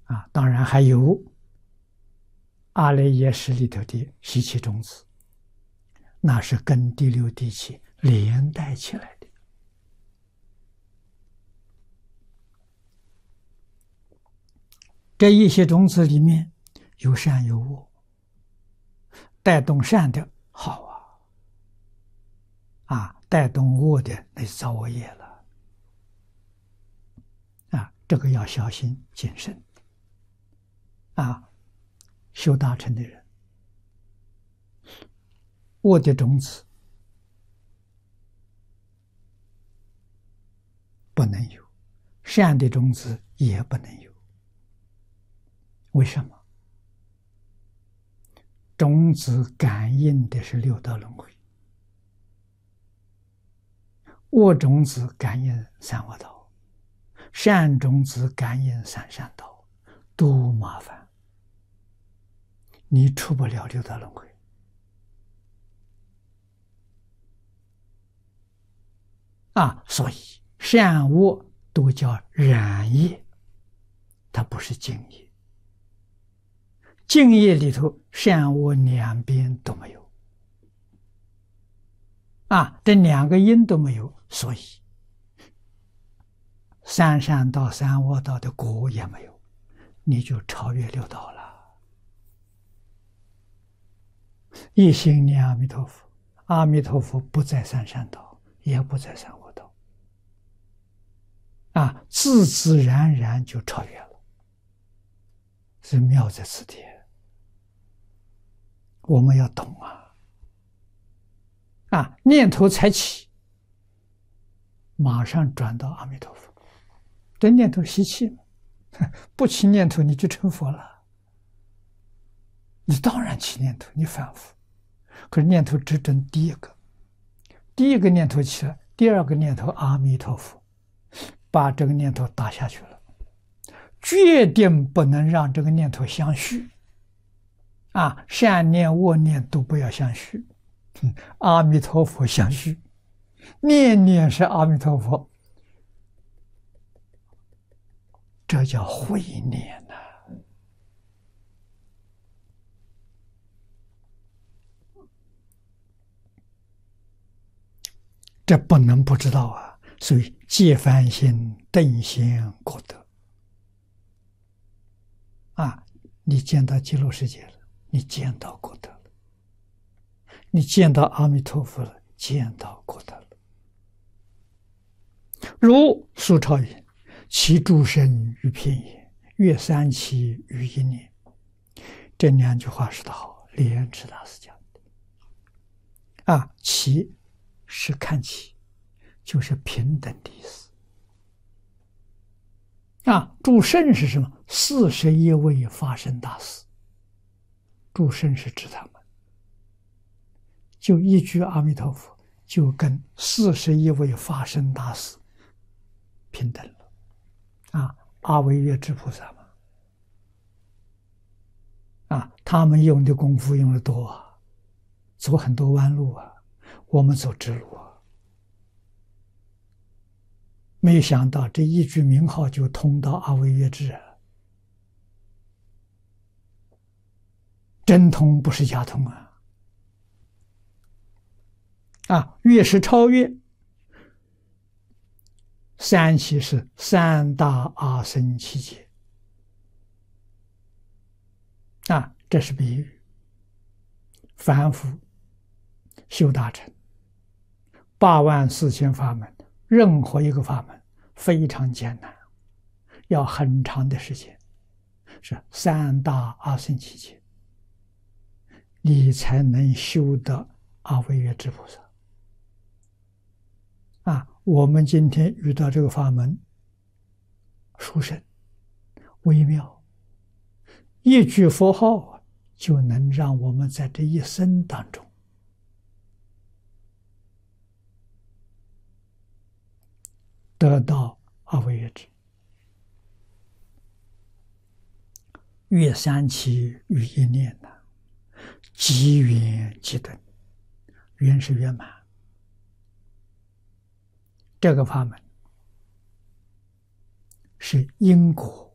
当然还有阿赖耶识里头的习气种子，那是跟第六、第七连带起来的。这一些种子里面有善有恶，带动善的好带动恶的那就造恶业了这个要小心谨慎修大乘的人，恶的种子不能有，善的种子也不能有。为什么？种子感应的是六道轮回，恶种子感应三恶道，善种子感应三善道，多麻烦，你出不了六道轮回所以善恶都叫染业，它不是净业。净业里头善恶两边都没有这两个因都没有，所以三善道三恶道的果也没有，你就超越六道了。一心念阿弥陀佛，阿弥陀佛不在三善道，也不在三恶道自自然然就超越了，是妙在此地。我们要懂念头才起，马上转到阿弥陀佛。这念头习气嘛，不起念头你就成佛了。你当然起念头，你反复，可是念头只准第一个念头起来，第二个念头阿弥陀佛，把这个念头打下去了，决定不能让这个念头相续善念恶念都不要相续，阿弥陀佛相续，念念是阿弥陀佛，这叫慧念这不能不知道所以戒梵心顿心果德你见到极乐世界了，你见到果德了，你见到阿弥陀佛了，见到果德了。如苏超云：其诸生于片言，越三期于一念。这两句话说得好，莲池大师讲的其是看齐，就是平等的意思诸圣是什么？41位法身大士，诸圣是指他们，就一句阿弥陀佛就跟41位法身大士平等了阿惟越致菩萨嘛他们用的功夫用的多走很多弯路我们走直路没想到这一句名号就通到阿惟越致真通不是假通越是超越，三期是三大阿僧祇劫这是比喻。凡夫修大乘84000法门，任何一个法门非常艰难，要很长的时间，是三大阿僧祇劫，你才能修得阿惟越致菩萨我们今天遇到这个法门殊胜微妙，一句佛号就能让我们在这一生当中得到阿惟越致，越三期于一念极圆极顿，圆是圆满。这个法门是因果